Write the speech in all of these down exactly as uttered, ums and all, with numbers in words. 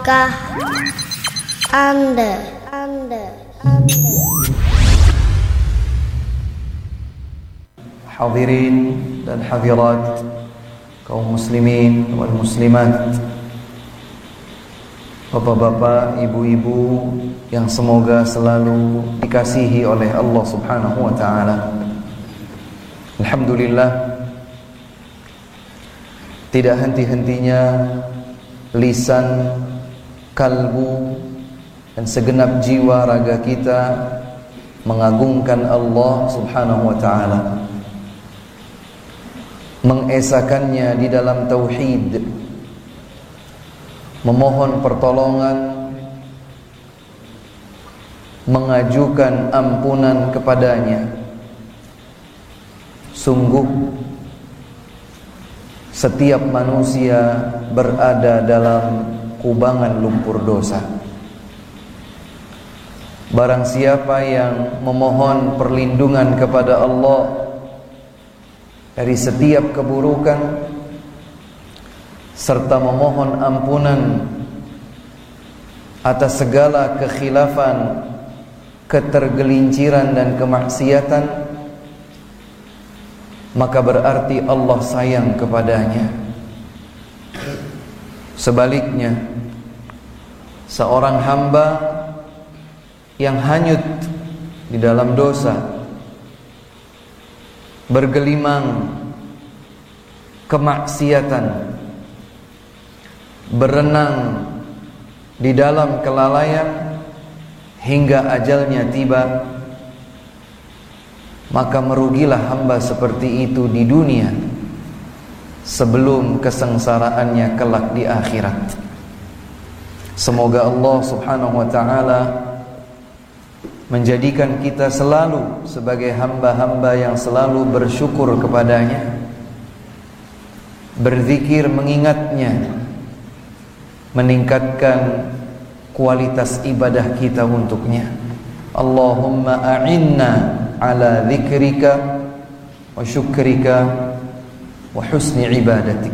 Kah Anda Anda Anda Hadirin dan hadirat kaum muslimin wal muslimat, bapak-bapak, ibu-ibu yang semoga selalu dikasihi oleh Allah Subhanahu wa taala. Alhamdulillah, tidak henti-hentinya lisan, kalbu, dan segenap jiwa raga kita mengagungkan Allah Subhanahu wa taala, mengesakannya di dalam tauhid, memohon pertolongan, mengajukan ampunan kepadanya. Sungguh setiap manusia berada dalam kubangan lumpur dosa. Barang siapa yang memohon perlindungan kepada Allah dari setiap keburukan serta memohon ampunan atas segala kekhilafan, ketergelinciran dan kemaksiatan, maka berarti Allah sayang kepadanya. Sebaliknya, seorang hamba yang hanyut di dalam dosa, bergelimang kemaksiatan, berenang di dalam kelalaian hingga ajalnya tiba, maka merugilah hamba seperti itu di dunia sebelum kesengsaraannya kelak di akhirat. Semoga Allah Subhanahu wa taala menjadikan kita selalu sebagai hamba-hamba yang selalu bersyukur kepadanya, berzikir mengingatnya, meningkatkan kualitas ibadah kita untuknya. Allahumma a'inna ala dzikrika wa syukrika wa husni ibadatik.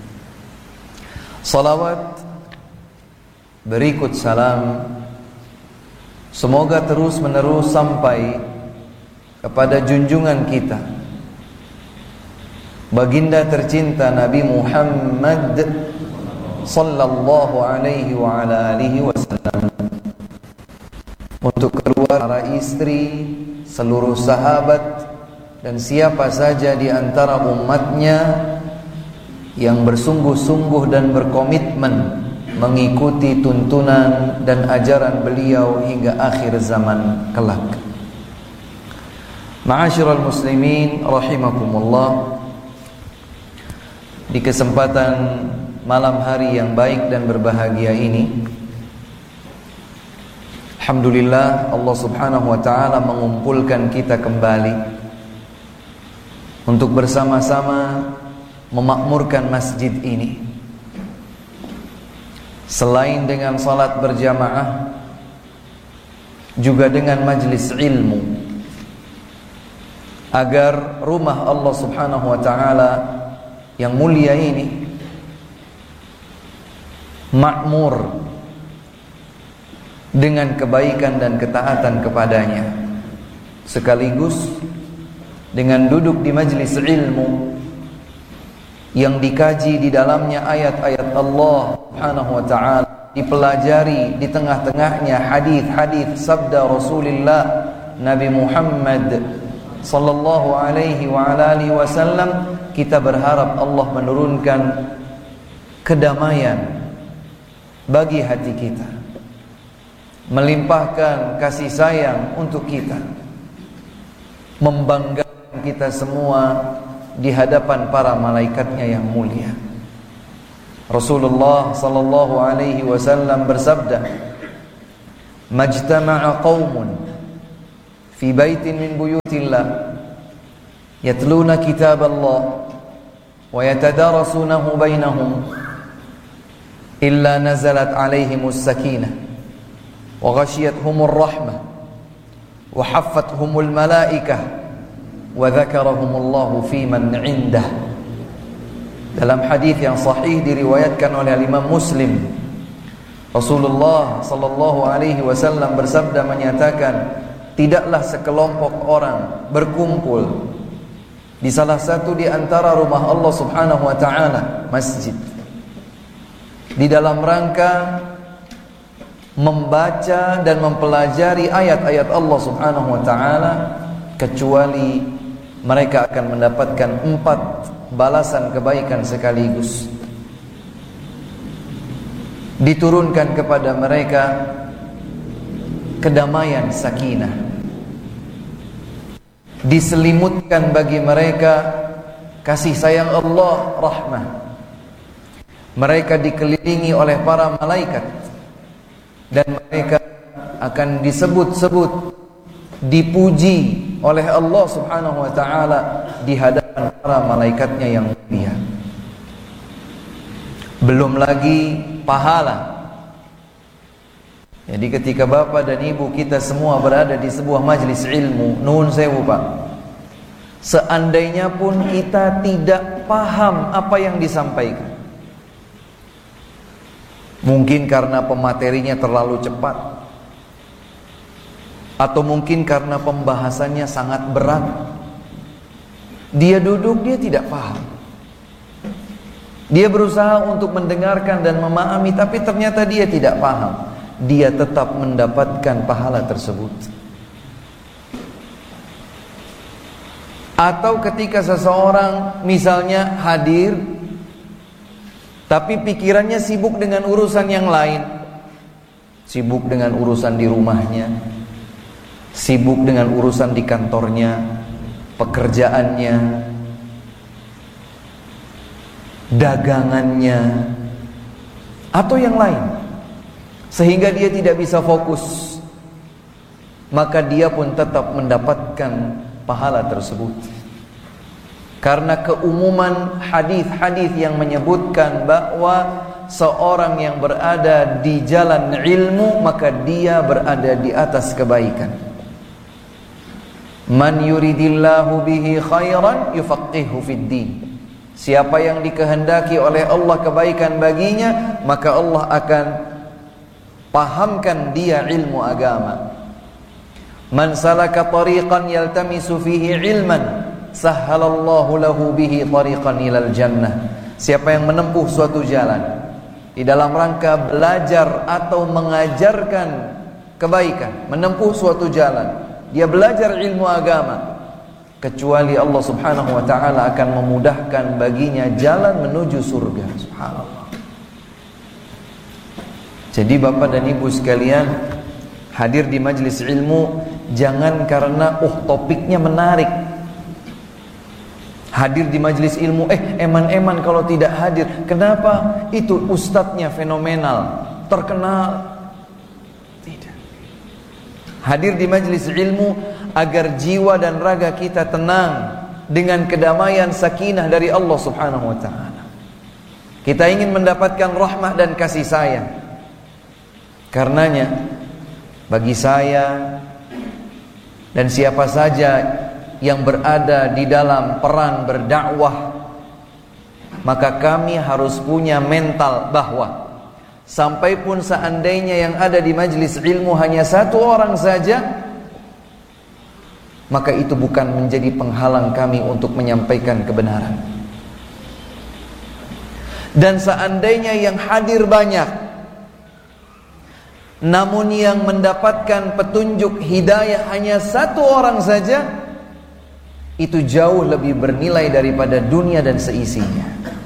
Salawat berikut salam semoga terus menerus sampai kepada junjungan kita, baginda tercinta Nabi Muhammad sallallahu alaihi wa ala alihi wasallam, untuk kedua para istri, seluruh sahabat, dan siapa saja di antara umatnya yang bersungguh-sungguh dan berkomitmen mengikuti tuntunan dan ajaran beliau hingga akhir zaman kelak. Ma'asyiral muslimin rahimakumullah, di kesempatan malam hari yang baik dan berbahagia ini, alhamdulillah Allah Subhanahu wa taala mengumpulkan kita kembali untuk bersama-sama memakmurkan masjid ini. Selain dengan salat berjamaah, juga dengan majlis ilmu, agar rumah Allah Subhanahu wa taala yang mulia ini makmur dengan kebaikan dan ketaatan kepadanya, sekaligus dengan duduk di majlis ilmu yang dikaji di dalamnya ayat-ayat Allah Subhanahu wa taala, dipelajari di tengah-tengahnya hadis-hadis sabda Rasulullah Nabi Muhammad sallallahu alaihi wa ala alihi wasallam. Kita berharap Allah menurunkan kedamaian bagi hati kita, melimpahkan kasih sayang untuk kita, membanggakan kita semua di hadapan para malaikatnya yang mulia. Rasulullah sallallahu alaihi wasallam bersabda, "Majtama'a qaumun fi baitin min buyutillah yatluna kitaballah wa yatadarasunahu bainahum illa nazalat alaihimus sakinah wa ghashiyatuhumur rahmah wa haffathumul malaikah wa dzakarahumullahu fi man 'indah." Dalam hadis yang sahih diriwayatkan oleh Imam Muslim, Rasulullah sallallahu alaihi wasallam bersabda menyatakan, tidaklah sekelompok orang berkumpul di salah satu di antara rumah Allah Subhanahu wa taala, masjid, di dalam rangka membaca dan mempelajari ayat-ayat Allah Subhanahu wa taala, kecuali mereka akan mendapatkan empat balasan kebaikan sekaligus. Diturunkan kepada mereka kedamaian, sakinah. Diselimutkan bagi mereka kasih sayang Allah, rahmah. Mereka dikelilingi oleh para malaikat, dan mereka akan disebut-sebut, dipuji oleh Allah Subhanahu wa taala di hadapan para malaikatnya yang mulia. Belum lagi pahala. Jadi ketika bapak dan ibu kita semua berada di sebuah majlis ilmu, nuhun sewu Pak, seandainya pun kita tidak paham apa yang disampaikan, mungkin karena pematerinya terlalu cepat, atau mungkin karena pembahasannya sangat berat, dia duduk, dia tidak paham. Dia berusaha untuk mendengarkan dan memahami, tapi ternyata dia tidak paham. Dia tetap mendapatkan pahala tersebut. Atau ketika seseorang misalnya hadir, tapi pikirannya sibuk dengan urusan yang lain, sibuk dengan urusan di rumahnya, sibuk dengan urusan di kantornya, pekerjaannya, dagangannya, atau yang lain, sehingga dia tidak bisa fokus, maka dia pun tetap mendapatkan pahala tersebut. Karena keumuman hadis-hadis yang menyebutkan bahwa seorang yang berada di jalan ilmu, maka dia berada di atas kebaikan. Man yuridillahu bihi khairan yufaqihu fid din. Siapa yang dikehendaki oleh Allah kebaikan baginya, maka Allah akan pahamkan dia ilmu agama. Man salaka tariqan yaltamisu fihi ilman, sahhalallahu lahu bihi tariqan ilal jannah. Siapa yang menempuh suatu jalan di dalam rangka belajar atau mengajarkan kebaikan, menempuh suatu jalan, dia belajar ilmu agama, kecuali Allah Subhanahu wa ta'ala akan memudahkan baginya jalan menuju surga. Subhanallah. Jadi bapak dan ibu sekalian, hadir di majlis ilmu jangan karena oh topiknya menarik. Hadir di majlis ilmu, eh eman-eman kalau tidak hadir. Kenapa? Itu ustadznya fenomenal, terkenal. Tidak. Hadir di majlis ilmu agar jiwa dan raga kita tenang dengan kedamaian sakinah dari Allah Subhanahu wa ta'ala. Kita ingin mendapatkan rahmah dan kasih sayang. Karenanya bagi saya dan siapa saja yang berada di dalam peran berdakwah, maka kami harus punya mental bahwa sampai pun seandainya yang ada di majlis ilmu hanya satu orang saja, maka itu bukan menjadi penghalang kami untuk menyampaikan kebenaran. Dan seandainya yang hadir banyak, namun yang mendapatkan petunjuk hidayah hanya satu orang saja, itu jauh lebih bernilai daripada dunia dan seisinya.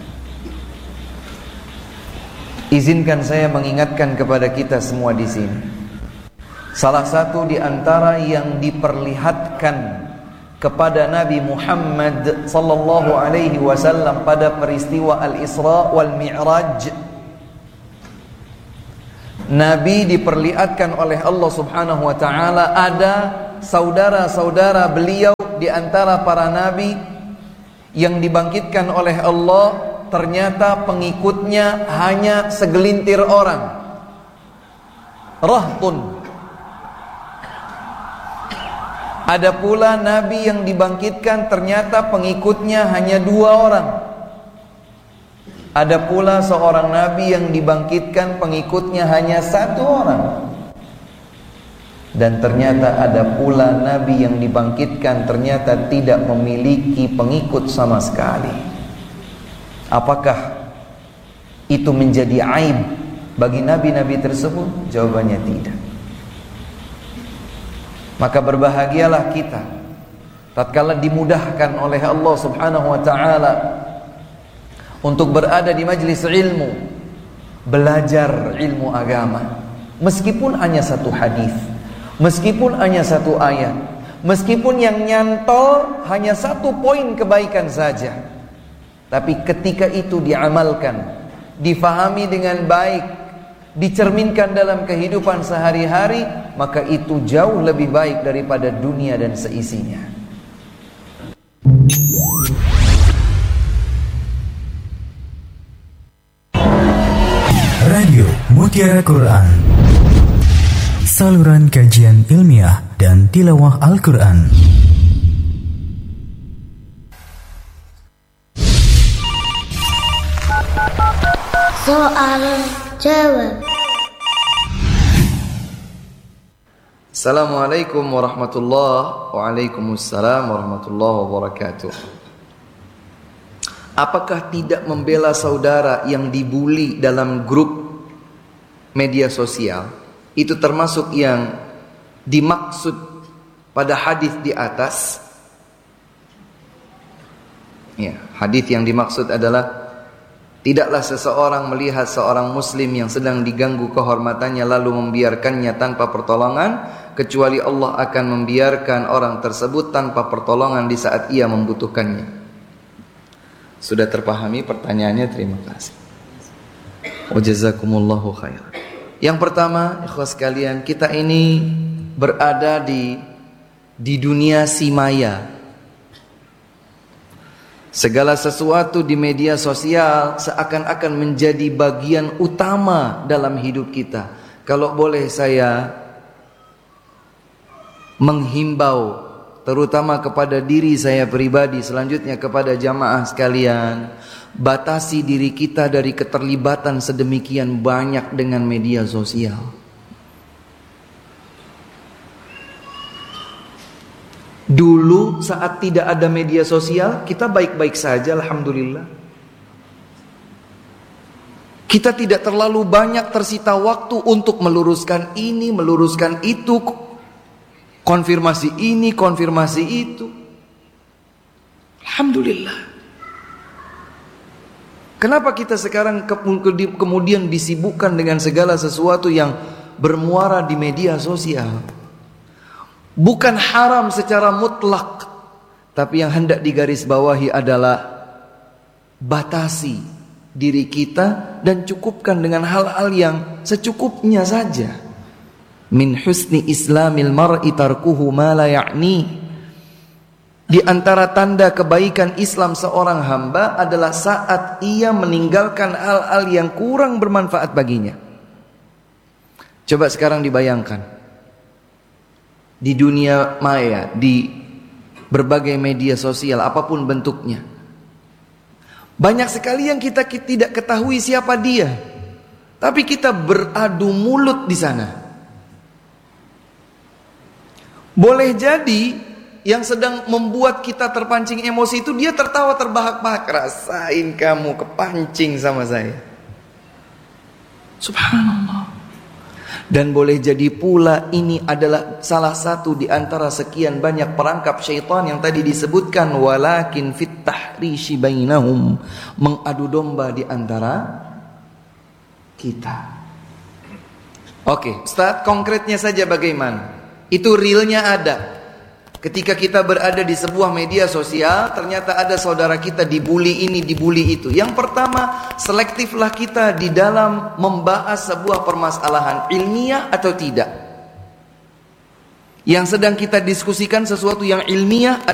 Izinkan saya mengingatkan kepada kita semua di sini. Salah satu di antara yang diperlihatkan kepada Nabi Muhammad sallallahu alaihi wasallam pada peristiwa Al-Isra wal Mi'raj, Nabi diperlihatkan oleh Allah Subhanahu wa ta'ala ada saudara-saudara beliau di antara para nabi yang dibangkitkan oleh Allah, ternyata pengikutnya hanya segelintir orang. Rahtun. Ada pula nabi yang dibangkitkan ternyata pengikutnya hanya dua orang. Ada pula seorang nabi yang dibangkitkan pengikutnya hanya satu orang. Dan ternyata ada pula nabi yang dibangkitkan ternyata tidak memiliki pengikut sama sekali. Apakah itu menjadi aib bagi nabi-nabi tersebut? Jawabannya tidak. Maka berbahagialah kita tatkala dimudahkan oleh Allah Subhanahu wa taala untuk berada di majlis ilmu, belajar ilmu agama, meskipun hanya satu hadis, meskipun hanya satu ayat, meskipun yang nyantol hanya satu poin kebaikan saja, tapi ketika itu diamalkan, difahami dengan baik, dicerminkan dalam kehidupan sehari-hari, maka itu jauh lebih baik daripada dunia dan seisinya. Radio Mutiara Quran, saluran kajian ilmiah dan tilawah Al-Quran. Soal jawab. Assalamualaikum warahmatullahi Waalaikumsalam warahmatullahi wabarakatuh. Apakah tidak membela saudara yang dibuli dalam grup media sosial itu termasuk yang dimaksud pada hadis di atas? Ya, hadis yang dimaksud adalah tidaklah seseorang melihat seorang muslim yang sedang diganggu kehormatannya lalu membiarkannya tanpa pertolongan, kecuali Allah akan membiarkan orang tersebut tanpa pertolongan di saat ia membutuhkannya. Sudah terpahami pertanyaannya? Terima kasih. Wa jazakumullahu khairan. Yang pertama, ikhwas sekalian, kita ini berada di di dunia si maya. Segala sesuatu di media sosial seakan-akan menjadi bagian utama dalam hidup kita. Kalau boleh saya menghimbau, terutama kepada diri saya pribadi, selanjutnya kepada jamaah sekalian, batasi diri kita dari keterlibatan sedemikian banyak dengan media sosial. Dulu saat tidak ada media sosial, kita baik-baik saja, alhamdulillah. Kita tidak terlalu banyak tersita waktu untuk meluruskan ini, meluruskan itu, konfirmasi ini, konfirmasi itu. Alhamdulillah. Kenapa kita sekarang kemudian disibukkan dengan segala sesuatu yang bermuara di media sosial? Bukan haram secara mutlak, tapi yang hendak digarisbawahi adalah batasi diri kita dan cukupkan dengan hal-hal yang secukupnya saja. Min husni islamil mar'i tarkuhu ma la ya'ni. Di antara tanda kebaikan Islam seorang hamba adalah saat ia meninggalkan hal-hal yang kurang bermanfaat baginya. Coba sekarang dibayangkan, di dunia maya, di berbagai media sosial apapun bentuknya, banyak sekali yang kita tidak ketahui siapa dia, tapi kita beradu mulut di sana. Boleh jadi yang sedang membuat kita terpancing emosi itu dia tertawa terbahak-bahak. Rasain kamu kepancing sama saya. Subhanallah. Dan boleh jadi pula ini adalah salah satu di antara sekian banyak perangkap syaitan yang tadi disebutkan, walakin fit tahrishi bainahum, mengadu domba di antara kita. Oke, Ustaz, konkretnya saja bagaimana? Itu realnya ada. Ketika kita berada di sebuah media sosial, ternyata ada saudara kita dibuli ini, dibuli itu. Yang pertama, selektiflah kita di dalam membahas sebuah permasalahan ilmiah atau tidak. Yang sedang kita diskusikan sesuatu yang ilmiah